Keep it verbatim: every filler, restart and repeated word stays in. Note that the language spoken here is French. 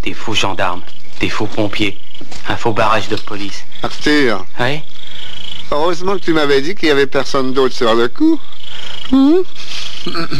Des faux gendarmes, des faux pompiers, un faux barrage de police. Arthur. Oui? Heureusement que tu m'avais dit qu'il y avait personne d'autre sur le coup. Hum?